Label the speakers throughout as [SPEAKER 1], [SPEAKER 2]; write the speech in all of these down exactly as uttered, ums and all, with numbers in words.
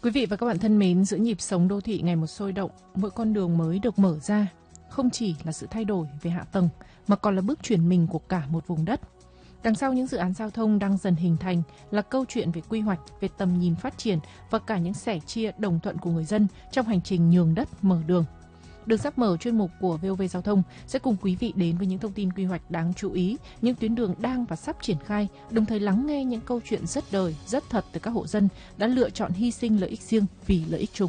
[SPEAKER 1] Quý vị và các bạn thân mến, giữa nhịp sống đô thị ngày một sôi động, mỗi con đường mới được mở ra không chỉ là sự thay đổi về hạ tầng mà còn là bước chuyển mình của cả một vùng đất. Đằng sau những dự án giao thông đang dần hình thành là câu chuyện về quy hoạch, về tầm nhìn phát triển và cả những sẻ chia đồng thuận của người dân trong hành trình nhường đất mở đường. Đường sắp mở chuyên mục của vê o vê Giao thông sẽ cùng quý vị đến với những thông tin quy hoạch đáng chú ý, những tuyến đường đang và sắp triển khai, đồng thời lắng nghe những câu chuyện rất đời, rất thật từ các hộ dân đã lựa chọn hy sinh lợi ích riêng vì lợi ích chung.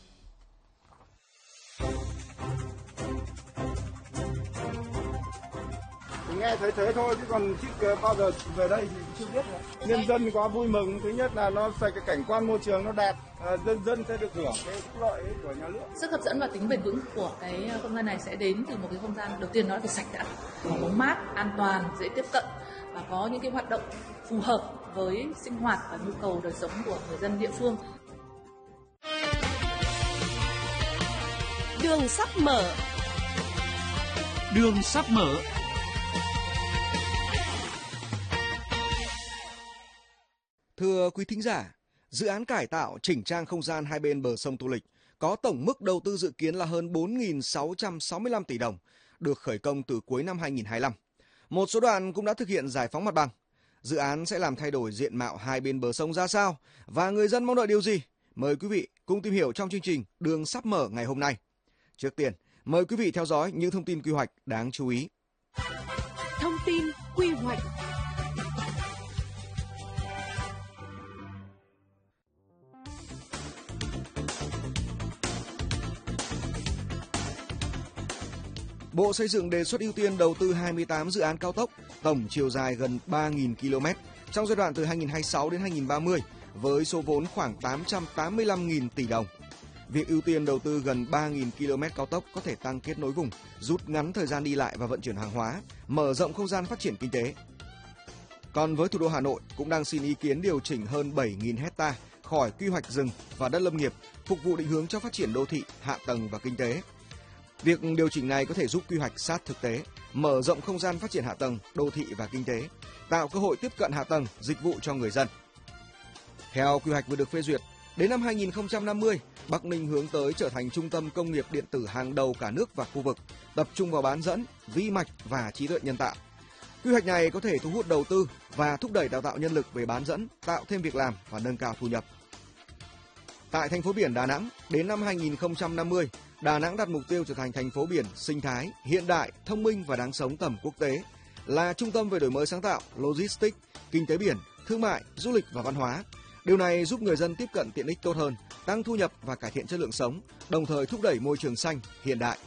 [SPEAKER 2] Nghe thấy thế thôi chứ còn chứ bao giờ về đây thì chưa biết. Nhân dân quá vui mừng, thứ nhất là nó xây cái cảnh quan môi trường nó đẹp, à, dân dân sẽ được hưởng cái lợi của nhà nước.
[SPEAKER 3] Sức hấp dẫn và tính bền vững của cái không gian này sẽ đến từ một cái không gian đầu tiên nó phải sạch đã, có mát, an toàn, dễ tiếp cận và có những cái hoạt động phù hợp với sinh hoạt và nhu cầu đời sống của người dân địa phương.
[SPEAKER 4] Đường sắp mở.
[SPEAKER 5] Đường sắp mở.
[SPEAKER 6] Thưa quý thính giả, dự án cải tạo chỉnh trang không gian hai bên bờ sông Tô Lịch có tổng mức đầu tư dự kiến là hơn bốn nghìn sáu trăm sáu mươi lăm tỷ đồng, được khởi công từ cuối năm hai nghìn không trăm hai mươi lăm. Một số đoạn cũng đã thực hiện giải phóng mặt bằng. Dự án sẽ làm thay đổi diện mạo hai bên bờ sông ra sao và người dân mong đợi điều gì? Mời quý vị cùng tìm hiểu trong chương trình Đường sắp mở ngày hôm nay. Trước tiên, mời quý vị theo dõi những thông tin quy hoạch đáng chú ý.
[SPEAKER 4] Thông tin quy hoạch.
[SPEAKER 6] Bộ Xây dựng đề xuất ưu tiên đầu tư hai mươi tám dự án cao tốc, tổng chiều dài gần ba nghìn ki lô mét trong giai đoạn từ hai nghìn không trăm hai mươi sáu đến hai nghìn không trăm ba mươi với số vốn khoảng tám trăm tám mươi lăm nghìn tỷ đồng. Việc ưu tiên đầu tư gần ba nghìn ki lô mét cao tốc có thể tăng kết nối vùng, rút ngắn thời gian đi lại và vận chuyển hàng hóa, mở rộng không gian phát triển kinh tế. Còn với thủ đô Hà Nội cũng đang xin ý kiến điều chỉnh hơn bảy nghìn hecta khỏi quy hoạch rừng và đất lâm nghiệp, phục vụ định hướng cho phát triển đô thị, hạ tầng và kinh tế. Việc điều chỉnh này có thể giúp quy hoạch sát thực tế, mở rộng không gian phát triển hạ tầng, đô thị và kinh tế, tạo cơ hội tiếp cận hạ tầng, dịch vụ cho người dân. Theo quy hoạch vừa được phê duyệt, đến năm hai nghìn không trăm năm mươi, Bắc Ninh hướng tới trở thành trung tâm công nghiệp điện tử hàng đầu cả nước và khu vực, tập trung vào bán dẫn, vi mạch và trí tuệ nhân tạo. Quy hoạch này có thể thu hút đầu tư và thúc đẩy đào tạo nhân lực về bán dẫn, tạo thêm việc làm và nâng cao thu nhập. Tại thành phố biển Đà Nẵng, đến năm hai nghìn không trăm năm mươi, Đà Nẵng đặt mục tiêu trở thành thành phố biển sinh thái, hiện đại, thông minh và đáng sống tầm quốc tế, là trung tâm về đổi mới sáng tạo, logistics, kinh tế biển, thương mại, du lịch và văn hóa. Điều này giúp người dân tiếp cận tiện ích tốt hơn, tăng thu nhập và cải thiện chất lượng sống, đồng thời thúc đẩy môi trường xanh, hiện đại.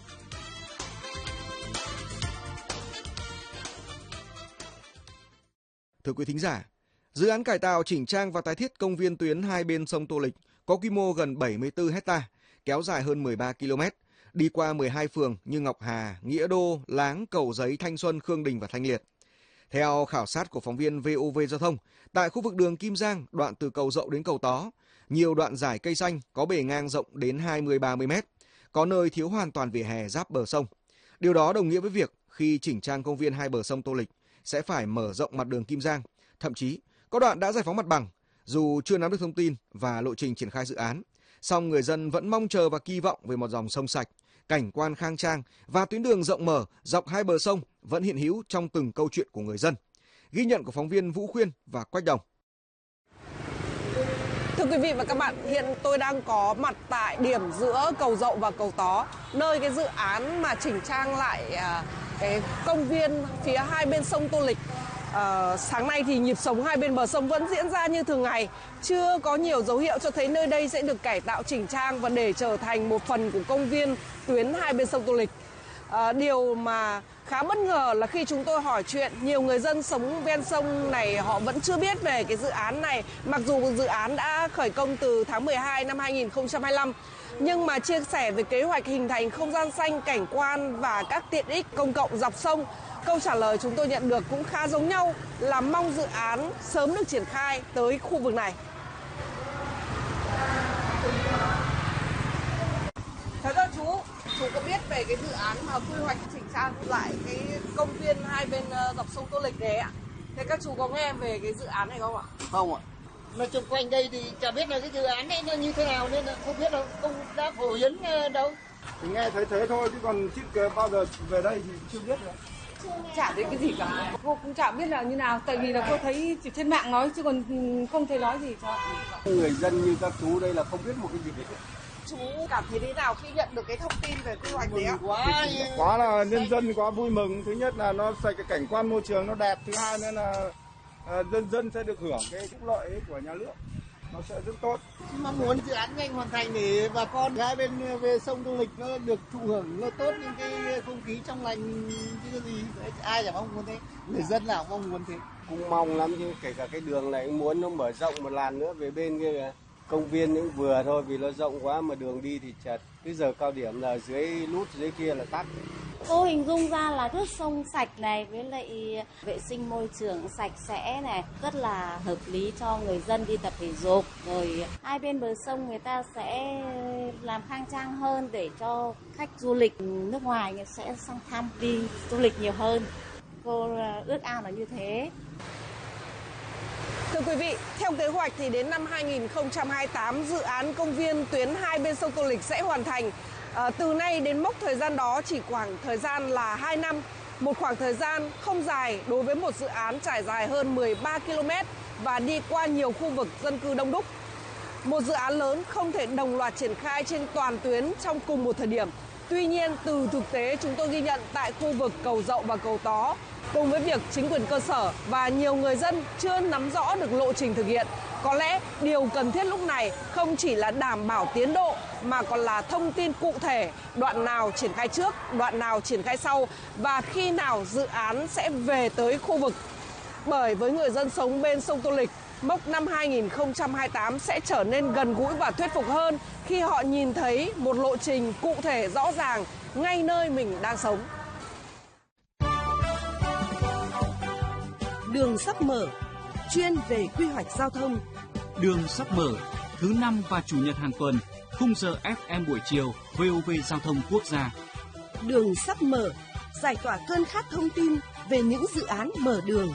[SPEAKER 6] Thưa quý thính giả, dự án cải tạo chỉnh trang và tái thiết công viên tuyến hai bên sông Tô Lịch có quy mô gần bảy mươi tư hecta, kéo dài hơn mười ba ki lô mét, đi qua mười hai phường như Ngọc Hà, Nghĩa Đô, Láng, Cầu Giấy, Thanh Xuân, Khương Đình và Thanh Liệt. Theo khảo sát của phóng viên vê o vê Giao thông, tại khu vực đường Kim Giang, đoạn từ cầu Dậu đến cầu Tó, nhiều đoạn dải cây xanh có bề ngang rộng đến hai mươi đến ba mươi mét, có nơi thiếu hoàn toàn vỉa hè giáp bờ sông. Điều đó đồng nghĩa với việc khi chỉnh trang công viên hai bờ sông Tô Lịch sẽ phải mở rộng mặt đường Kim Giang, thậm chí có đoạn đã giải phóng mặt bằng. Dù chưa nắm được thông tin và lộ trình triển khai dự án, song người dân vẫn mong chờ và kỳ vọng về một dòng sông sạch, cảnh quan khang trang và tuyến đường rộng mở dọc hai bờ sông vẫn hiện hữu trong từng câu chuyện của người dân. Ghi nhận của phóng viên Vũ Khuyên và Quách Đồng.
[SPEAKER 7] Thưa quý vị và các bạn, hiện tôi đang có mặt tại điểm giữa cầu Dậu và cầu Tó, nơi cái dự án mà chỉnh trang lại cái công viên phía hai bên sông Tô Lịch. À, sáng nay thì nhịp sống hai bên bờ sông vẫn diễn ra như thường ngày, chưa có nhiều dấu hiệu cho thấy nơi đây sẽ được cải tạo chỉnh trang và để trở thành một phần của công viên tuyến hai bên sông Tô Lịch. À, điều mà khá bất ngờ là khi chúng tôi hỏi chuyện, nhiều người dân sống ven sông này họ vẫn chưa biết về cái dự án này, mặc dù dự án đã khởi công từ tháng mười hai năm hai nghìn không trăm hai mươi lăm. Nhưng mà chia sẻ về kế hoạch hình thành không gian xanh, cảnh quan và các tiện ích công cộng dọc sông, câu trả lời chúng tôi nhận được cũng khá giống nhau là mong dự án sớm được triển khai tới khu vực này. Thế đó chú, chú có biết về cái dự án mà quy hoạch chỉnh trang lại cái công viên hai bên dọc sông Tô Lịch đấy ạ? Thế các chú có nghe về cái dự án này không ạ?
[SPEAKER 8] Không ạ.
[SPEAKER 5] Mà chung quanh đây thì chả biết là cái dự án ấy nó như thế nào nên là không biết đâu, không đã phổ biến đâu.
[SPEAKER 2] Thì nghe thấy thế thôi chứ còn thiết kế bao giờ về đây thì chưa biết nữa.
[SPEAKER 7] Chả thấy cái gì cả. Cô cũng chả biết là như nào, tại vì là cô thấy chỉ trên mạng nói chứ còn không thấy nói gì cho.
[SPEAKER 2] Người dân như các chú đây là không biết một cái gì hết.
[SPEAKER 7] Chú cảm thấy thế nào khi nhận được cái thông tin về quy hoạch đấy ạ?
[SPEAKER 2] Quá, quá là nhân dân quá vui mừng. Thứ nhất là nó sạch cái cảnh quan môi trường nó đẹp. Thứ hai nữa là à, dân dân sẽ được hưởng cái phúc lợi của nhà nước. Nó sẽ rất tốt.
[SPEAKER 5] Mong muốn dự án nhanh hoàn thành để bà con hai bên về sông du lịch nó được thụ hưởng nó tốt, những cái không khí trong lành chứ cái gì. Ai chẳng mong muốn thế, người dân nào mong muốn thế.
[SPEAKER 2] Cũng mong lắm chứ, kể cả cái đường này cũng muốn nó mở rộng một làn nữa về bên kia kìa. Công viên cũng vừa thôi vì nó rộng quá mà đường đi thì chật. Cái giờ cao điểm là dưới nút dưới kia là tắc.
[SPEAKER 8] Cô hình dung ra là nước sông sạch này với lại vệ sinh môi trường sạch sẽ này, rất là hợp lý cho người dân đi tập thể dục. Rồi hai bên bờ sông người ta sẽ làm khang trang hơn để cho khách du lịch nước ngoài sẽ sang thăm đi du lịch nhiều hơn. Cô ước ao là như thế.
[SPEAKER 7] Thưa quý vị, theo kế hoạch thì đến năm hai nghìn không trăm hai mươi tám, dự án công viên tuyến hai bên sông Tô Lịch sẽ hoàn thành. À, từ nay đến mốc thời gian đó chỉ khoảng thời gian là hai năm, một khoảng thời gian không dài đối với một dự án trải dài hơn mười ba ki lô mét và đi qua nhiều khu vực dân cư đông đúc. Một dự án lớn không thể đồng loạt triển khai trên toàn tuyến trong cùng một thời điểm. Tuy nhiên, từ thực tế chúng tôi ghi nhận tại khu vực Cầu Dậu và Cầu Tó, cùng với việc chính quyền cơ sở và nhiều người dân chưa nắm rõ được lộ trình thực hiện, có lẽ điều cần thiết lúc này không chỉ là đảm bảo tiến độ mà còn là thông tin cụ thể đoạn nào triển khai trước, đoạn nào triển khai sau và khi nào dự án sẽ về tới khu vực. Bởi với người dân sống bên sông Tô Lịch, mốc năm hai nghìn không trăm hai mươi tám sẽ trở nên gần gũi và thuyết phục hơn khi họ nhìn thấy một lộ trình cụ thể rõ ràng ngay nơi mình đang sống.
[SPEAKER 4] Đường sắp mở, chuyên về quy hoạch giao thông.
[SPEAKER 9] Đường sắp mở, thứ năm và chủ nhật hàng tuần, khung giờ ép em buổi chiều, vê o vê Giao thông Quốc gia.
[SPEAKER 4] Đường sắp mở, giải tỏa cơn khát thông tin về những dự án mở đường.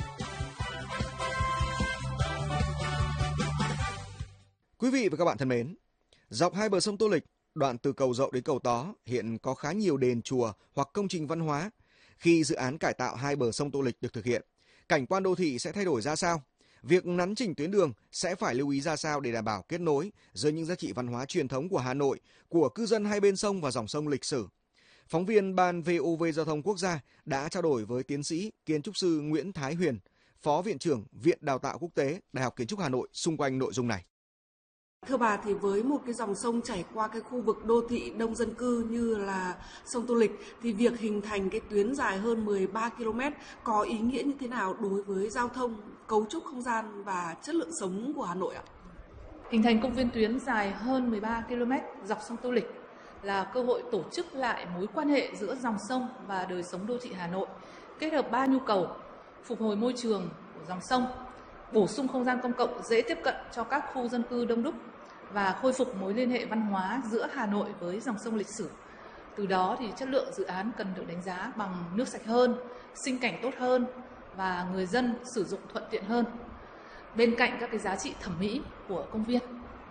[SPEAKER 6] Quý vị và các bạn thân mến, dọc hai bờ sông Tô Lịch, đoạn từ Cầu Dậu đến Cầu Tó hiện có khá nhiều đền chùa hoặc công trình văn hóa. Khi dự án cải tạo hai bờ sông Tô Lịch được thực hiện, cảnh quan đô thị sẽ thay đổi ra sao? Việc nắn chỉnh tuyến đường sẽ phải lưu ý ra sao để đảm bảo kết nối giữa những giá trị văn hóa truyền thống của Hà Nội, của cư dân hai bên sông và dòng sông lịch sử? Phóng viên Ban vê o vê Giao thông Quốc gia đã trao đổi với tiến sĩ kiến trúc sư Nguyễn Thái Huyền, Phó Viện trưởng Viện Đào tạo Quốc tế Đại học Kiến trúc Hà Nội xung quanh nội dung này.
[SPEAKER 10] Thưa bà, thì với một cái dòng sông chảy qua cái khu vực đô thị đông dân cư như là sông Tô Lịch thì việc hình thành cái tuyến dài hơn mười ba ki lô mét có ý nghĩa như thế nào đối với giao thông, cấu trúc không gian và chất lượng sống của Hà Nội ạ?
[SPEAKER 3] Hình thành công viên tuyến dài hơn mười ba ki lô mét dọc sông Tô Lịch là cơ hội tổ chức lại mối quan hệ giữa dòng sông và đời sống đô thị Hà Nội, kết hợp ba nhu cầu: phục hồi môi trường của dòng sông, bổ sung không gian công cộng dễ tiếp cận cho các khu dân cư đông đúc và khôi phục mối liên hệ văn hóa giữa Hà Nội với dòng sông lịch sử. Từ đó thì chất lượng dự án cần được đánh giá bằng nước sạch hơn, sinh cảnh tốt hơn và người dân sử dụng thuận tiện hơn, bên cạnh các cái giá trị thẩm mỹ của công viên.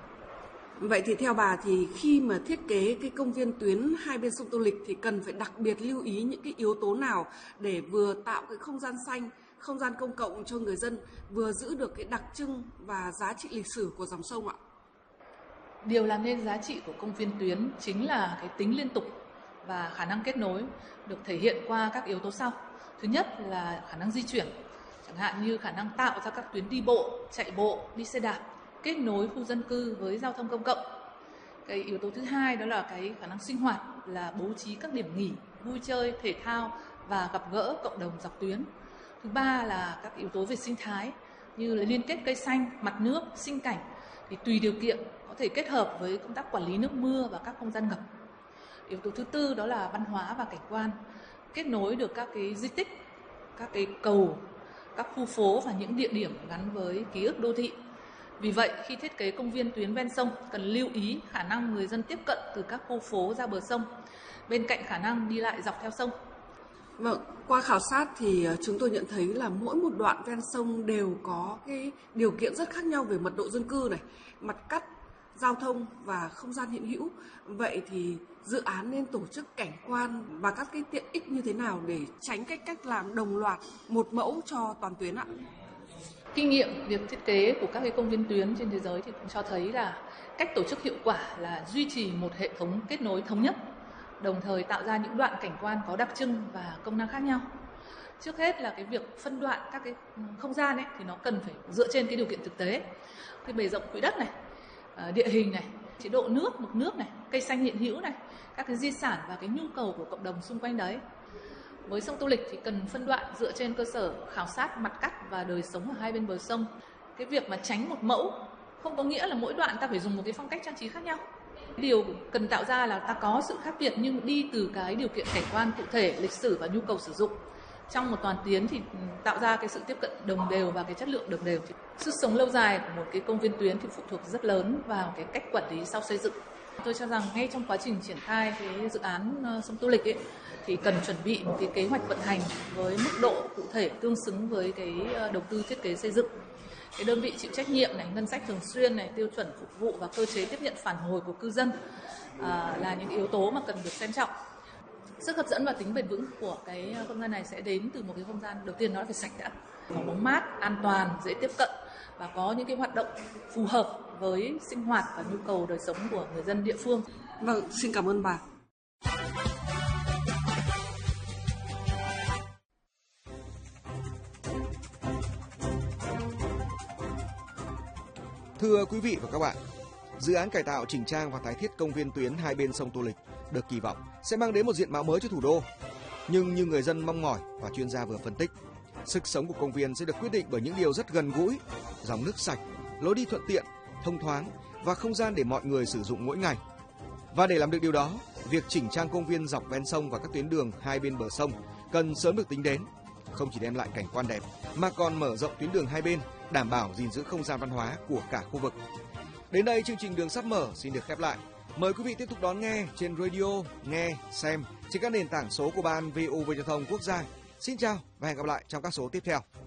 [SPEAKER 10] Vậy thì theo bà thì khi mà thiết kế cái công viên tuyến hai bên sông Tô Lịch thì cần phải đặc biệt lưu ý những cái yếu tố nào để vừa tạo cái không gian xanh, không gian công cộng cho người dân, vừa giữ được cái đặc trưng và giá trị lịch sử của dòng sông ạ?
[SPEAKER 3] Điều làm nên giá trị của công viên tuyến chính là cái tính liên tục và khả năng kết nối được thể hiện qua các yếu tố sau. Thứ nhất là khả năng di chuyển, chẳng hạn như khả năng tạo ra các tuyến đi bộ, chạy bộ, đi xe đạp, kết nối khu dân cư với giao thông công cộng. Cái yếu tố thứ hai đó là cái khả năng sinh hoạt, là bố trí các điểm nghỉ, vui chơi, thể thao và gặp gỡ cộng đồng dọc tuyến. Thứ ba là các yếu tố về sinh thái như là liên kết cây xanh, mặt nước, sinh cảnh thì tùy điều kiện có thể kết hợp với công tác quản lý nước mưa và các không gian ngập. Yếu tố thứ tư đó là văn hóa và cảnh quan, kết nối được các cái di tích, các cái cầu, các khu phố và những địa điểm gắn với ký ức đô thị. Vì vậy, khi thiết kế công viên tuyến ven sông cần lưu ý khả năng người dân tiếp cận từ các khu phố ra bờ sông, bên cạnh khả năng đi lại dọc theo sông.
[SPEAKER 10] Vâng, Qua khảo sát thì chúng tôi nhận thấy là mỗi một đoạn ven sông đều có cái điều kiện rất khác nhau về mật độ dân cư này, mặt cắt, giao thông và không gian hiện hữu. Vậy thì dự án nên tổ chức cảnh quan và các cái tiện ích như thế nào để tránh cái cách làm đồng loạt một mẫu cho toàn tuyến ạ?
[SPEAKER 3] Kinh nghiệm việc thiết kế của các cái công viên tuyến trên thế giới thì cũng cho thấy là cách tổ chức hiệu quả là duy trì một hệ thống kết nối thống nhất, đồng thời tạo ra những đoạn cảnh quan có đặc trưng và công năng khác nhau. Trước hết là cái việc phân đoạn các cái không gian ấy thì nó cần phải dựa trên cái điều kiện thực tế, cái bề rộng quỹ đất này, địa hình này, chế độ nước, mực nước này, cây xanh hiện hữu này, các cái di sản và cái nhu cầu của cộng đồng xung quanh đấy. Với sông Tô Lịch thì cần phân đoạn dựa trên cơ sở khảo sát mặt cắt và đời sống ở hai bên bờ sông. Cái việc mà tránh một mẫu không có nghĩa là mỗi đoạn ta phải dùng một cái phong cách trang trí khác nhau. Điều cần tạo ra là ta có sự khác biệt nhưng đi từ cái điều kiện cảnh quan cụ thể, lịch sử và nhu cầu sử dụng. Trong một toàn tuyến thì tạo ra cái sự tiếp cận đồng đều và cái chất lượng đồng đều. Sức sống lâu dài của một cái công viên tuyến thì phụ thuộc rất lớn vào cái cách quản lý sau xây dựng. Tôi cho rằng ngay trong quá trình triển khai cái dự án sông Tô Lịch ấy, thì cần chuẩn bị một cái kế hoạch vận hành với mức độ cụ thể tương xứng với cái đầu tư thiết kế xây dựng. Cái đơn vị chịu trách nhiệm này, ngân sách thường xuyên này, tiêu chuẩn phục vụ và cơ chế tiếp nhận phản hồi của cư dân à, là những yếu tố mà cần được xem trọng. Sức hấp dẫn và tính bền vững của cái không gian này sẽ đến từ một cái không gian đầu tiên nó phải sạch đã, có bóng mát, an toàn, dễ tiếp cận và có những cái hoạt động phù hợp với sinh hoạt và nhu cầu đời sống của người dân địa phương.
[SPEAKER 10] Vâng, xin cảm ơn bà.
[SPEAKER 6] Thưa quý vị và các bạn, dự án cải tạo chỉnh trang và tái thiết công viên tuyến hai bên sông Tô Lịch được kỳ vọng sẽ mang đến một diện mạo mới cho thủ đô. Nhưng như người dân mong mỏi và chuyên gia vừa phân tích, sức sống của công viên sẽ được quyết định bởi những điều rất gần gũi: dòng nước sạch, lối đi thuận tiện, thông thoáng và không gian để mọi người sử dụng mỗi ngày. Và để làm được điều đó, việc chỉnh trang công viên dọc ven sông và các tuyến đường hai bên bờ sông cần sớm được tính đến, không chỉ đem lại cảnh quan đẹp mà còn mở rộng tuyến đường hai bên, đảm bảo gìn giữ không gian văn hóa của cả khu vực. Đến đây chương trình Đường Sắp Mở xin được khép lại. Mời quý vị tiếp tục đón nghe trên radio, nghe, xem trên các nền tảng số của Ban vê o vê Giao thông Quốc gia. Xin chào và hẹn gặp lại trong các số tiếp theo.